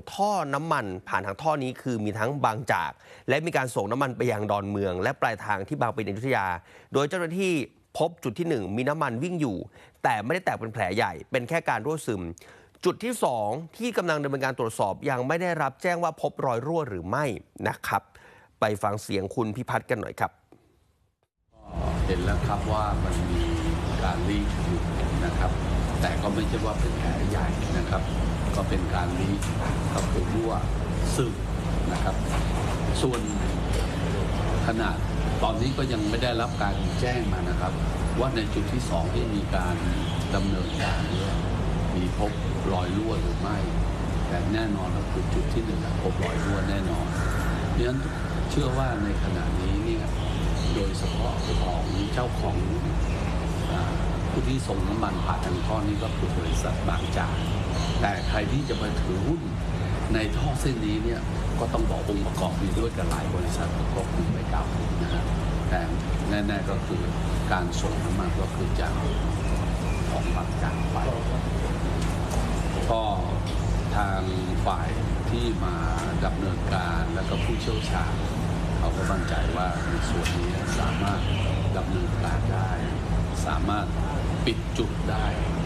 ท่อน้ำมันผ่านทางท่อนี้คือมีทั้งบางจากและมีการส่งน้ำมันไปยังดอนเมืองและปลายทางที่บางปะอินอยุธยาโดยเจ้าหน้าที่พบจุดที่1มีน้ำมันวิ่งอยู่แต่ไม่ได้แตกเป็นแผลใหญ่เป็นแค่การรั่วซึมจุดที่2ที่กำลังดำเนินการตรวจสอบยังไม่ได้รับแจ้งว่าพบรอยรั่วหรือไม่นะครับไปฟังเสียงคุณพิพัฒน์กันหน่อยครับเห็นแล้วครับว่ามันมีการลีกอยู่นะครับแต่ก็ไม่ใช่ว่าเป็นแผลใหญ่นะครับก็เป็นการลีกก็คือรั่วซึมนะครับส่วนขนาดตอนนี้ก็ยังไม่ได้รับการแจ้งมานะครับว่าในจุดที่2ที่มีการดำเนินการมีพบรอยรั่วหรือไม่แต่แน่นอนก็คือจุดที่1พบรอยรั่วแน่นอนเพราะฉะนั้นเชื่อว่าในขณะนี้เนี่ยโดยเฉพาะของเจ้าของผู้ที่ส่งน้ำมันผ่านทางท่อนี้ก็คือบริษัทบางจากแต่ใครที่จะมาถือหุ้นในท่อเส้นนี้เนี่ยก็ต้องบอกองค์ประกอบมีด้วยกันหลายบริษัทก็คงไม่กล่าวนะฮะแต่แน่ๆก็คือการส่งน้ำมันก็คือจากของบางจากไปก็ทางฝ่ายที่มาดำเนินการแล้วก็ผู้เชี่ยวชาญเขาก็มั่นใจว่าในส่วนนี้สามารถดำเนินการได้สามารถปิดจุดได้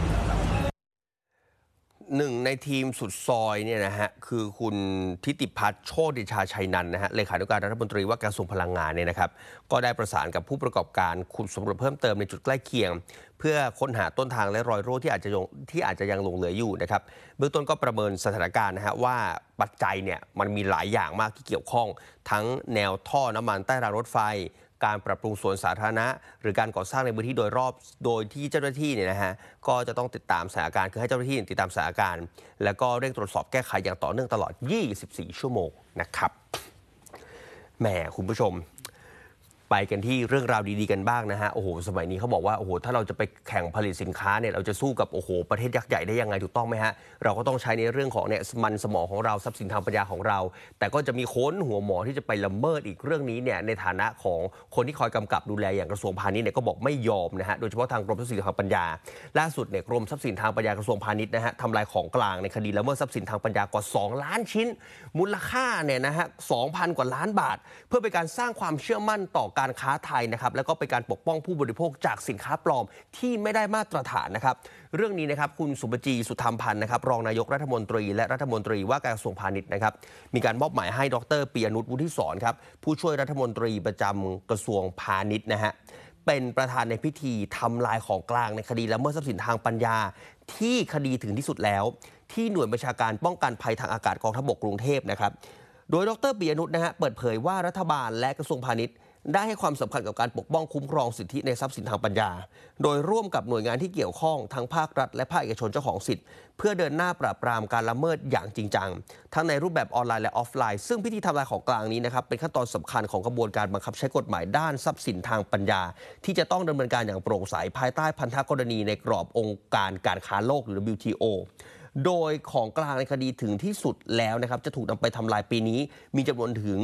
หนึ่งในทีมสุดซอยเนี่ยนะฮะคือคุณทิติพัฒน์โชติเดชาชัยนันท์นะฮะเลขาธิการรัฐมนตรีว่าการกระทรวงพลังงานเนี่ยนะครับก็ได้ประสานกับผู้ประกอบการขุดสำรวจเพิ่มเติมในจุดใกล้เคียงเพื่อค้นหาต้นทางและรอยรั่วที่อาจจะยังหลงเหลืออยู่นะครับเบื้องต้นก็ประเมินสถานการณ์นะฮะว่าปัจจัยเนี่ยมันมีหลายอย่างมากที่เกี่ยวข้องทั้งแนวท่อน้ำมันใต้รางรถไฟการปรับปรุงสวนสาธารณะหรือการก่อสร้างในพื้นที่โดยรอบโดยที่เจ้าหน้าที่เนี่ยนะฮะก็จะต้องติดตามสถานการณ์คือให้เจ้าหน้าที่ติดตามสถานการณ์แล้วก็เร่งตรวจสอบแก้ไขอย่างต่อเนื่องตลอด24ชั่วโมงนะครับแหมคุณผู้ชมไปกันที่เรื่องราวดีๆกันบ้างนะฮะโอ้โหสมัยนี้เขาบอกว่าโอ้โหถ้าเราจะไปแข่งผลิตสินค้าเนี่ยเราจะสู้กับโอ้โหประเทศยักษ์ใหญ่ได้ยังไงถูกต้องไหมฮะเราก็ต้องใช้ในเรื่องของเนี่ยมันสมองของเราทรัพย์สินทางปัญญาของเราแต่ก็จะมีโค้นหัวหมอที่จะไปละเมิดอีกเรื่องนี้เนี่ยในฐานะของคนที่คอยกำกับดูแลอย่างกระทรวงพาณิชย์เนี่ยก็บอกไม่ยอมนะฮะโดยเฉพาะทางกรมทรัพย์สินทางปัญญาล่าสุดเนี่ยกรมทรัพย์สินทางปัญญากระทรวงพาณิชย์นะฮะทำลายของกลางในคดีละเมิดทรัพย์สินทางปัญญากว่า2 ล้านชิ้นมูลค่าเนี่ยนะฮะ 2,000 กว่าล้านบาทเพื่อเป็นการสร้างความเชื่อมั่นต่อการค้าไทยนะครับแล้วก็เป็นการปกป้องผู้บริโภคจากสินค้าปลอมที่ไม่ได้มาตรฐานนะครับเรื่องนี้นะครับคุณสุปจีสุธรรมพันธ์นะครับรองนายกรัฐมนตรีและรัฐมนตรีว่าการกระทรวงพาณิชย์นะครับมีการมอบหมายให้ดร.ปียนุชวุฒิศรครับผู้ช่วยรัฐมนตรีประจำกระทรวงพาณิชย์นะฮะเป็นประธานในพิธีทำลายของกลางในคดีละเมิดทรัพย์สินทางปัญญาที่คดีถึงที่สุดแล้วที่หน่วยบัญชาการป้องกันภัยทางอากาศกองทัพบกกรุงเทพนะครับโดยดร.ปียนุชนะฮะเปิดเผยว่ารัฐบาลและกระทรวงพาณิชย์ได้ให้ความสำคัญกับการปกป้องคุ้มครองสิทธิในทรัพย์สินทางปัญญาโดยร่วมกับหน่วยงานที่เกี่ยวข้องทั้งภาครัฐและภาคเอกชนเจ้าของสิทธิ์เพื่อเดินหน้าปราบปรามการละเมิดอย่างจริงจังทั้งในรูปแบบออนไลน์และออฟไลน์ซึ่งพิธีทำลายของกลางนี้นะครับเป็นขั้นตอนสำคัญของกระบวนการบังคับใช้กฎหมายด้านทรัพย์สินทางปัญญาที่จะต้องดำเนินการอย่างโปร่งใสภายใต้พันธกรณีในกรอบองค์การการค้าโลกหรือ WTOโดยของกลางในคดีถึงที่สุดแล้วนะครับจะถูกนำไปทำลายปีนี้มีจำนวนถึง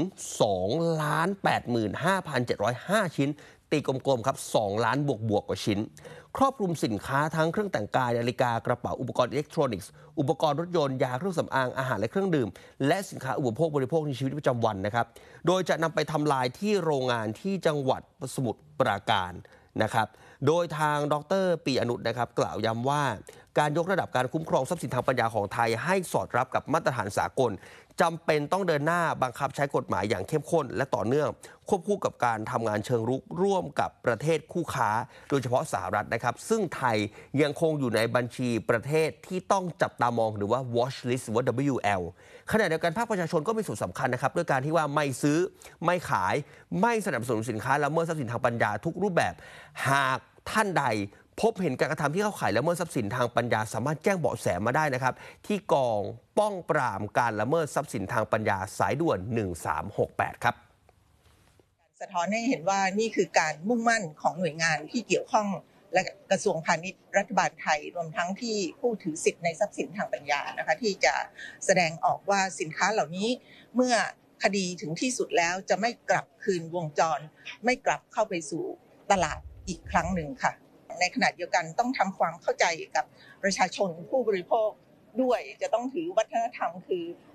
2,85,705 ชิ้นตีกลมๆครับ2 ล้านบวกกว่าชิ้นครอบคลุมสินค้าทั้งเครื่องแต่งกายนาฬิกากระเป๋าอุปกรณ์อิเล็กทรอนิกส์อุปกรณ์รถยนต์ยาเครื่องสำอางอาหารและเครื่องดื่มและสินค้าอุปโภคบริโภคในชีวิตประจำวันนะครับโดยจะนำไปทำลายที่โรงงานที่จังหวัดสมุทรปราการนะครับโดยทางดร.ปียนุชนะครับกล่าวย้ำว่าการยกระดับการคุ้มครองทรัพย์สินทางปัญญาของไทยให้สอดรับกับมาตรฐานสากลจำเป็นต้องเดินหน้าบังคับใช้กฎหมายอย่างเข้มข้นและต่อเนื่องควบคู่กับการทำงานเชิงรุกร่วมกับประเทศคู่ค้าโดยเฉพาะสหรัฐนะครับซึ่งไทยยังคงอยู่ในบัญชีประเทศที่ต้องจับตามองหรือว่า watch list หรือว่า WL ขณะเดียวกันภาคประชาชนก็มีส่วนสำคัญนะครับด้วยการที่ว่าไม่ซื้อไม่ขายไม่สนับสนุนสินค้าละเมิดทรัพย์สินทางปัญญาทุกรูปแบบหากท่านใดพบเห็นการกระทำที่เข้าข่ายละเมิดทรัพย์สินทางปัญญาสามารถแจ้งเบาะแสมาได้นะครับที่กองป้องปรามการละเมิดทรัพย์สินทางปัญญาสายด่วน1368ครับสะท้อนให้เห็นว่านี่คือการมุ่งมั่นของหน่วยงานที่เกี่ยวข้องและกระทรวงพาณิชย์รัฐบาลไทยรวมทั้งที่ผู้ถือสิทธิ์ในทรัพย์สินทางปัญญานะคะที่จะแสดงออกว่าสินค้าเหล่านี้เมื่อคดีถึงที่สุดแล้วจะไม่กลับคืนวงจรไม่กลับเข้าไปสู่ตลาดอีกครั้งหนึ่งค่ะในขณะเดียวกันต้องทำความเข้าใจกับประชาชนผู้บริโภคด้วยจะต้องถือวัฒนธรรมคือ